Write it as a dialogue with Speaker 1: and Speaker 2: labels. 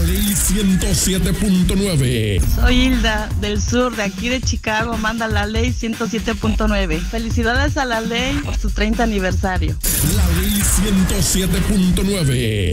Speaker 1: Ley 107.9.
Speaker 2: Soy Hilda, del sur, de aquí de Chicago, manda la Ley 107.9. Felicidades a la Ley por su 30 aniversario.
Speaker 1: La Ley 107.9.